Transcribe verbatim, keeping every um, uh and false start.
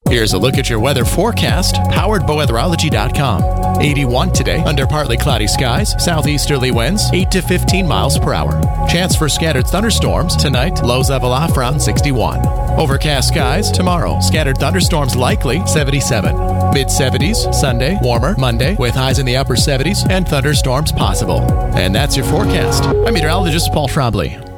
Here's a look at your weather forecast, powered by weatherology dot com. eighty-one today, under partly cloudy skies, southeasterly winds, eight to fifteen miles per hour. Chance for scattered thunderstorms tonight, lows level off around sixty-one. Overcast skies tomorrow, scattered thunderstorms likely, seventy-seven. mid seventies Sunday, warmer Monday with highs in the upper seventies and thunderstorms possible. And that's your forecast. I'm meteorologist Paul Trombley.